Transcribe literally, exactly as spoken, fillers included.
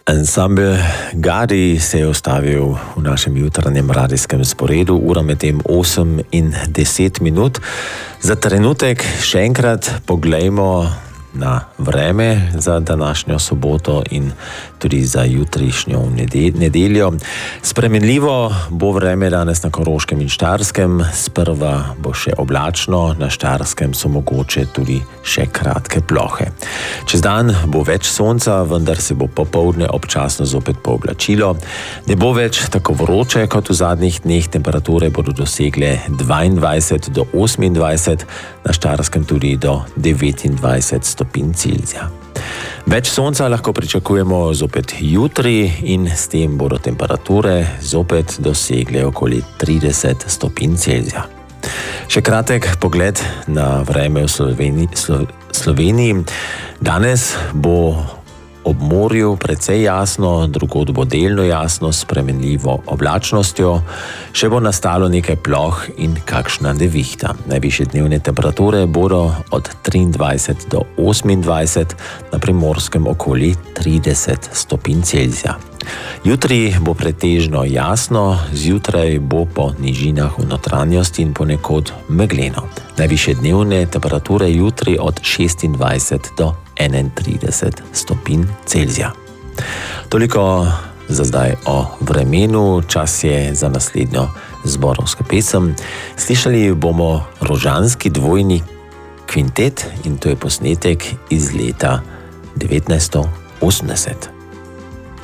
Ansambl Gadi se je ustavil v našem jutranjem radijskem sporedu, ura medtem osem in deset minut. Za trenutek še enkrat poglejmo na vreme za današnjo soboto in tudi za jutrišnjo nedeljo. Spremenljivo bo vreme danes na Koroškem in Štajerskem. Sprva bo še oblačno, na Štajerskem so mogoče tudi še kratke plohe. Čez dan bo več sonca, vendar se bo popoldne občasno zopet pooblačilo. Ne bo več tako vroče kot v zadnjih dneh, temperature bodo dosegle dvaindvajset do osemindvajset, na Štajerskem tudi do devetindvajset stopinj Celzija. Več sonca lahko pričakujemo zopet jutri in s tem bodo temperature zopet dosegle okoli trideset stopinj Celzija. Še kratek pogled na vreme v Sloveniji. Sloveniji. Danes bo ob morju precej jasno, drugod bo delno jasno s spremenljivo oblačnostjo, še bo nastalo nekaj ploh in kakšna nevihta. Najvišje dnevne temperature bodo od triindvajset do osemindvajset, na Primorskem okoli trideset stopinj Celzija. Jutri bo pretežno jasno, zjutraj bo po nižinah v notranjosti in ponekod megleno. Najvišje dnevne temperature jutri od šestindvajset do enaintrideset stopinj Celzija. Toliko za zdaj o vremenu, čas je za naslednjo zborovsko pesem. Slišali bomo rožanski dvojni kvintet in to je posnetek iz leta devetnajststo osemdeset.